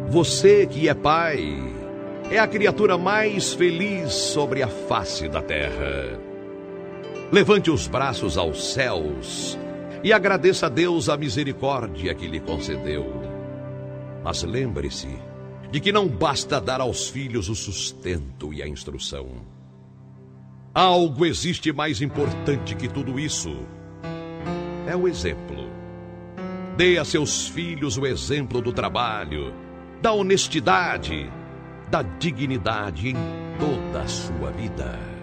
Você que é pai, é a criatura mais feliz sobre a face da terra. Levante os braços aos céus e agradeça a Deus a misericórdia que lhe concedeu. Mas lembre-se de que não basta dar aos filhos o sustento e a instrução. Algo existe mais importante que tudo isso. É o exemplo. Dê a seus filhos o exemplo do trabalho, da honestidade, da dignidade em toda a sua vida.